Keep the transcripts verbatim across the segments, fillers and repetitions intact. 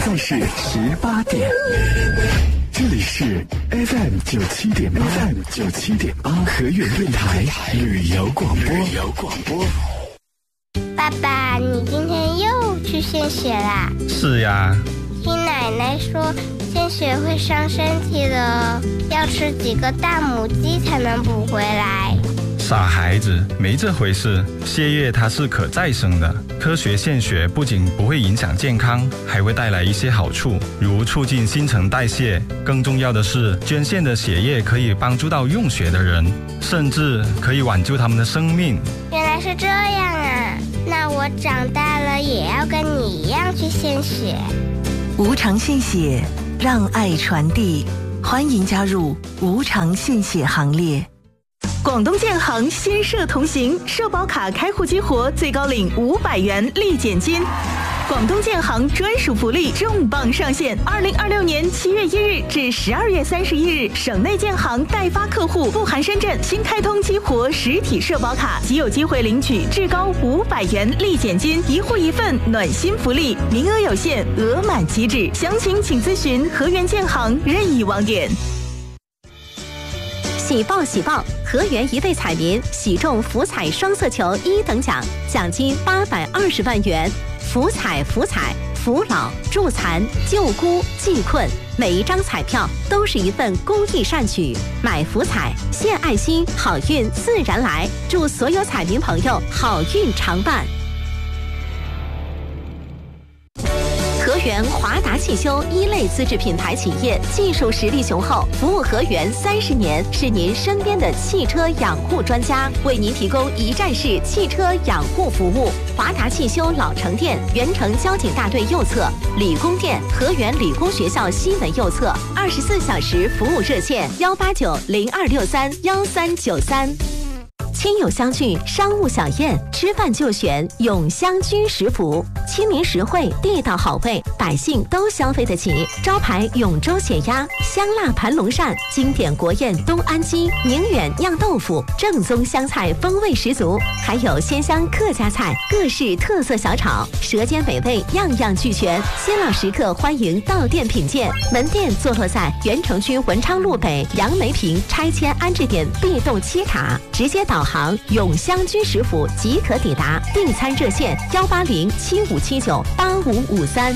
在是十八点。这里是 F M 九七点八 ，F M 九七点八河源电台旅游广播。旅游广播。 爸爸，你今天又去献血啦？ 是呀。 听奶奶说，献血会伤身体的，要吃几个大母鸡才能补回来。 傻孩子，没这回事。血液它是可再生的，科学献血不仅不会影响健康，还会带来一些好处，如促进新陈代谢。更重要的是，捐献的血液可以帮助到用血的人，甚至可以挽救他们的生命。 原来是这样啊！那我长大了也要跟你一样去献血。 无偿献血，让爱传递，欢迎加入无偿献血行列。广东建行先社同行，社保卡开户激活，最高领五百元立减金。广东建行专属福利重磅上线，二零二六年七月一日至十二月三十一日，省内建行代发客户不含深圳新开通激活实体社保卡，即有机会领取至高五百元立减金，一户一份暖心福利，名额有限，额满即止。详情请咨询河源建行任意网点。 喜报喜报！河源一位彩民喜中福彩双色球一等奖，奖金八百二十万元。福彩福彩，扶老助残救孤济困，每一张彩票都是一份公益善举。买福彩献爱心，好运自然来。祝所有彩民朋友好运常伴。河源华达汽修一类资质品牌企业，技术实力雄厚，服务河源三十年，是您身边的汽车养护专家，为您提供一站式汽车养护服务。华达汽修老城店，原城交警大队右侧；理工店，河源理工学校西门右侧。二十四小时服务热线：幺八九零二六三幺三九三。亲友相聚，商务小宴，吃饭就选永香居食府，亲民实惠，地道好味，百姓都消费得起。招牌永州血鸭、香辣盘龙鳝，经典国宴东安鸡、宁远酿豆腐，正宗湘菜风味十足，还有鲜香客家菜，各式特色小炒，舌尖美味样样俱全。新老食客欢迎到店品鉴，门店坐落在原城区文昌路北杨梅坪拆迁安置点 B 栋七塔，直接导航永香居食府即可抵达。订餐热线：幺八零七五七九八五五三。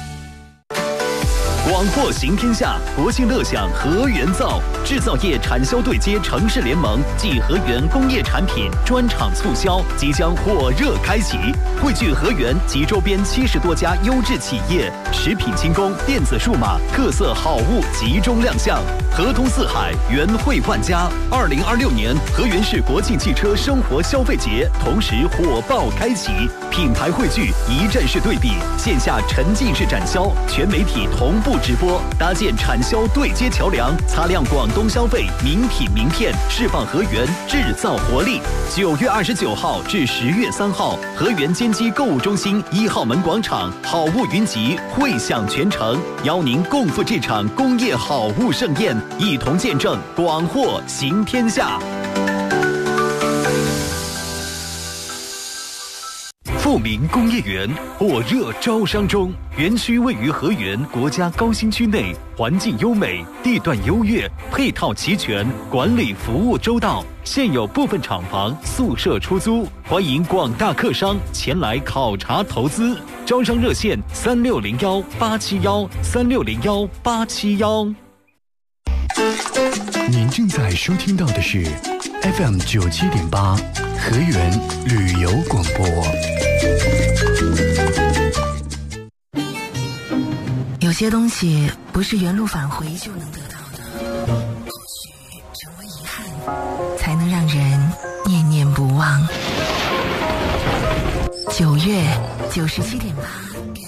广货行天下，国庆乐享河源造制造业产销对接城市联盟暨河源工业产品专场促销即将火热开启，汇聚河源及周边七十多家优质企业，食品轻工、电子数码特色好物集中亮相，河通四海，源汇万家。二零二六年河源市国庆汽车生活消费节同时火爆开启，品牌汇聚，一站式对比，线下沉浸式展销，全媒体同步直播，搭建产销对接桥梁，擦亮广东消费名品名片，释放河源制造活力。九月二十九号至十月三号，河源坚基购物中心一号门广场，好物云集，汇享全城，邀您共赴这场工业好物盛宴，一同见证广货行天下。富民工业园火热招商中，园区位于河源国家高新区内，环境优美，地段优越，配套齐全，管理服务周到。现有部分厂房宿舍出租，欢迎广大客商前来考察投资。招商热线：三六零幺八七幺三六零幺八七幺。 您正在收听到的是 F M 九七点八河源旅游广播。 有些东西不是原路返回就能得到的，或许成为遗憾，才能让人念念不忘。九月九十七点八。